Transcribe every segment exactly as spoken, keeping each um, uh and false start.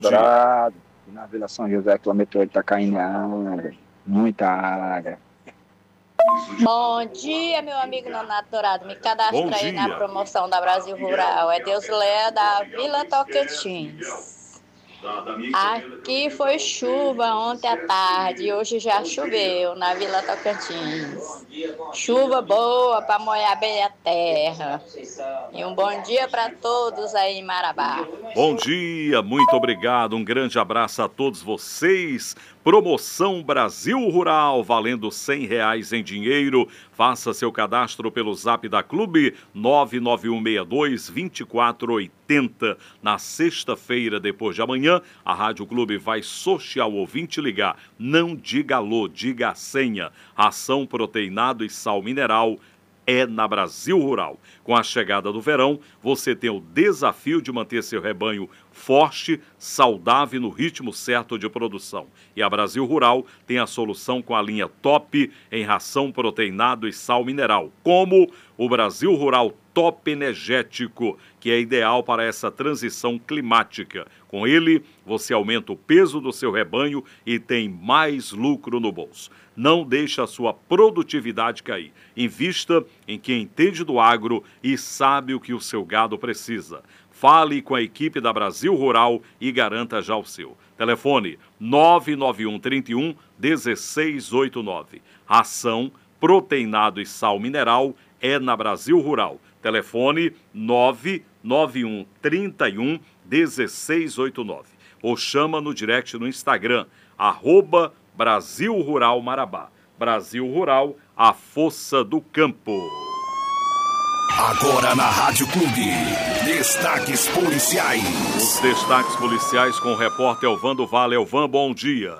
Dourado, na Vila São José, quilômetro oito, tá caindo água, muita água. Bom dia, meu amigo Nonato Dourado. Me cadastra aí na promoção da Brasil Rural. É Deus Léa da Vila Tocantins. Aqui foi chuva ontem à tarde e hoje já choveu na Vila Tocantins. Chuva boa para molhar bem a terra. E um bom dia para todos aí em Marabá. Bom dia, muito obrigado. Um grande abraço a todos vocês. Promoção Brasil Rural, valendo cem reais em dinheiro. Faça seu cadastro pelo zap da Clube nove nove um seis dois, dois quatro oito zero. Na sexta-feira, depois de amanhã, a Rádio Clube vai sortear o ouvinte ligar. Não diga alô, diga a senha. Ação proteinado e sal mineral é na Brasil Rural. Com a chegada do verão, você tem o desafio de manter seu rebanho forte, saudável e no ritmo certo de produção. E a Brasil Rural tem a solução com a linha top em ração proteinado e sal mineral, como o Brasil Rural Top Energético, que é ideal para essa transição climática. Com ele, você aumenta o peso do seu rebanho e tem mais lucro no bolso. Não deixe a sua produtividade cair. Invista em quem entende do agro e sabe o que o seu gado precisa. Fale com a equipe da Brasil Rural e garanta já o seu. Telefone nove nove um três um um seis oito nove. Ração, proteinado e sal mineral é na Brasil Rural. Telefone nove nove um três um um seis oito nove. Ou chama no direct no Instagram, arroba Brasil Rural Marabá. Brasil Rural, a força do campo. Agora na Rádio Clube, destaques policiais. Os destaques policiais com o repórter Elvan Vale. Elvan, bom dia.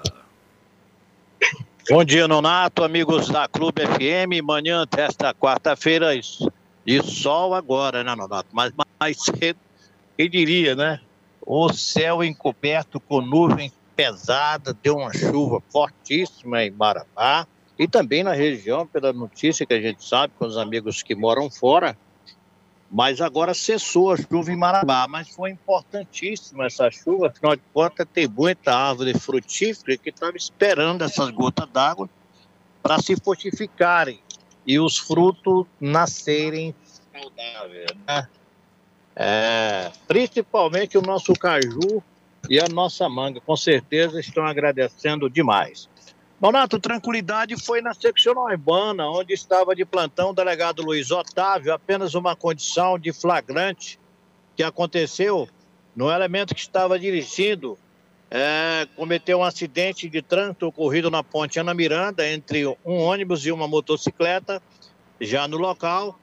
Bom dia, Nonato, amigos da Clube F M. Manhã desta quarta-feira, de sol agora, né, Nonato? Mas mais cedo, quem diria, né? O céu encoberto com nuvem pesada, deu uma chuva fortíssima em Marabá. E também na região, pela notícia que a gente sabe, com os amigos que moram fora. Mas agora cessou a chuva em Marabá. Mas foi importantíssima essa chuva, afinal de contas tem muita árvore frutífera que estava esperando essas gotas d'água para se fortificarem e os frutos nascerem saudáveis, né? É, principalmente o nosso caju e a nossa manga, com certeza estão agradecendo demais. Nonato, tranquilidade foi na seccional urbana, onde estava de plantão o delegado Luiz Otávio, apenas uma condição de flagrante que aconteceu no elemento que estava dirigindo, é, cometeu um acidente de trânsito ocorrido na ponte Ana Miranda, entre um ônibus e uma motocicleta. Já no local,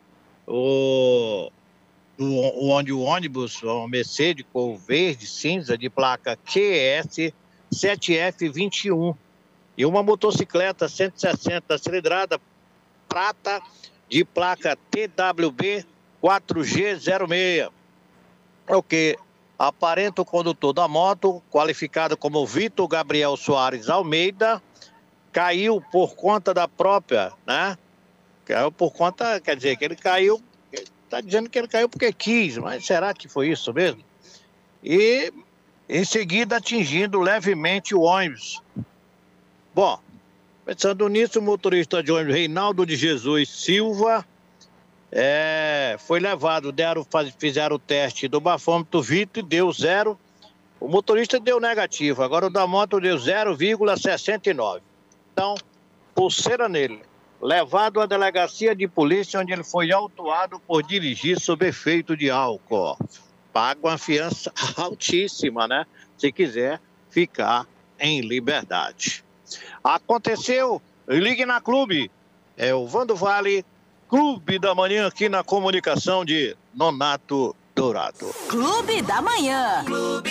o, o, onde o ônibus, o Mercedes cor verde cinza de placa Q S sete F vinte e um, e uma motocicleta cento e sessenta cilindrada prata de placa T W B quatro G zero seis. O que aparenta o condutor da moto, qualificado como Vitor Gabriel Soares Almeida, caiu por conta da própria, né? Caiu por conta, quer dizer, que ele caiu, está dizendo que ele caiu porque quis, mas será que foi isso mesmo? E em seguida atingindo levemente o ônibus. Bom, pensando nisso, o motorista de ônibus Reinaldo de Jesus Silva é, foi levado, deram, faz, fizeram o teste do bafômetro Vitor e deu zero. O motorista deu negativo, agora o da moto deu zero vírgula sessenta e nove. Então, pulseira nele. Levado à delegacia de polícia, onde ele foi autuado por dirigir sob efeito de álcool. Paga uma fiança altíssima, né? Se quiser ficar em liberdade. Aconteceu, ligue na Clube. É o Vando Vale, Clube da Manhã, aqui na comunicação de Nonato Dourado. Clube da Manhã. Clube.